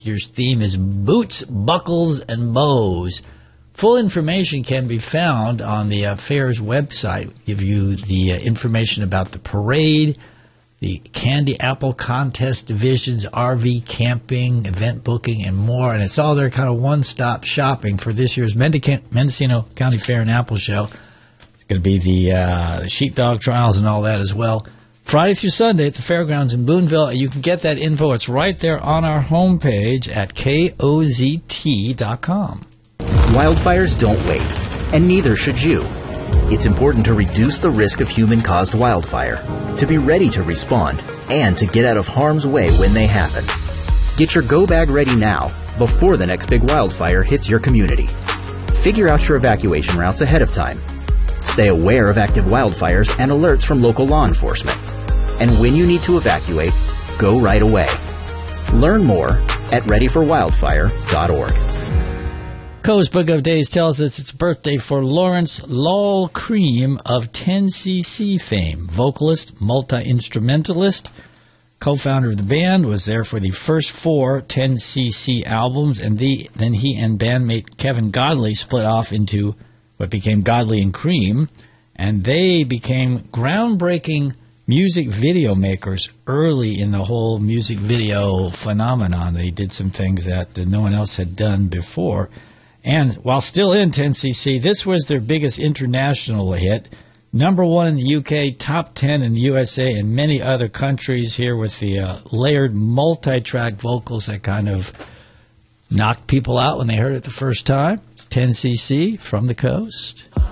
year's theme is Boots, Buckles, and Bows. Full information can be found on the fair's website. We'll give you the information about the parade, the candy apple contest divisions, RV camping, event booking, and more. And it's all their kind of one-stop shopping for this year's Mendocino County Fair and Apple Show. It's going to be the sheepdog trials and all that as well. Friday through Sunday at the fairgrounds in Boonville. You can get that info. It's right there on our homepage at KOZT.com. Wildfires don't wait, and neither should you. It's important to reduce the risk of human-caused wildfire, to be ready to respond, and to get out of harm's way when they happen. Get your go bag ready now, before the next big wildfire hits your community. Figure out your evacuation routes ahead of time. Stay aware of active wildfires and alerts from local law enforcement. And when you need to evacuate, go right away. Learn more at readyforwildfire.org. Co's Book of Days tells us it's birthday for Lawrence Lowell Cream of 10cc fame. Vocalist, multi-instrumentalist, co-founder of the band, was there for the first 4 10cc albums, and then he and bandmate Kevin Godley split off into what became Godley and Cream, and they became groundbreaking music video makers early in the whole music video phenomenon. They did some things that no one else had done before. And while still in 10cc, this was their biggest international hit. Number 1 in the UK, top 10 in the USA, and many other countries here with the layered multi-track vocals that kind of knocked people out when they heard it the first time. 10cc from the coast.